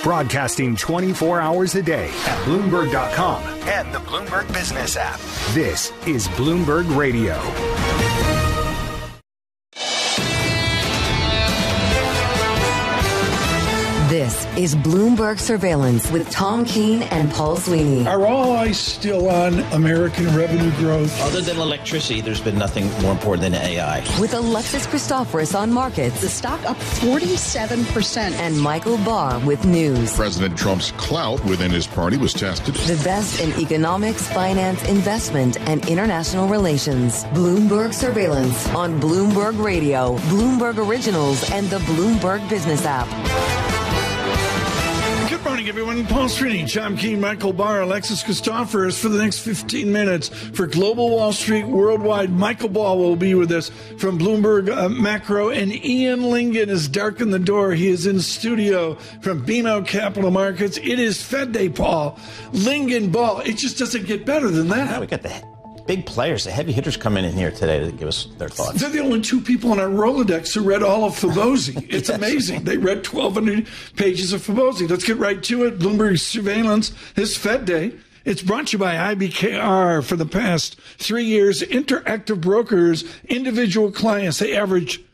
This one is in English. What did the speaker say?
Broadcasting 24 hours a day at Bloomberg.com and the Bloomberg Business app. This is Bloomberg Radio. This is Bloomberg Surveillance with Tom Keene and Paul Sweeney. Are all eyes still on American revenue growth? Other than electricity, there's been nothing more important than AI. With Alexis Christoforous on markets. The stock up 47%. And Michael Barr with news. President Trump's clout within his party was tested. The best in economics, finance, investment, and international relations. Bloomberg Surveillance on Bloomberg Radio, Bloomberg Originals, and the Bloomberg Business app. Good morning, everyone. Paul Sweeney, Tom Keene, Michael Barr, Alexis Christoforous for the next 15 minutes for Global Wall Street Worldwide. Michael Ball will be with us from Bloomberg Macro, and Ian Lingen is darkened the door. He is in studio from BMO Capital Markets. It is Fed Day, Paul. Lingen, Ball. It just doesn't get better than that. Yeah, we got the big players, the heavy hitters coming in here today to give us their thoughts. They're the only two people on our Rolodex who read all of Fibonacci. It's amazing. They read 1,200 pages of Fibonacci. Let's get right to it. Bloomberg Surveillance, this Fed Day. It's brought to you by IBKR. For the past 3 years, Interactive Brokers, individual clients, they average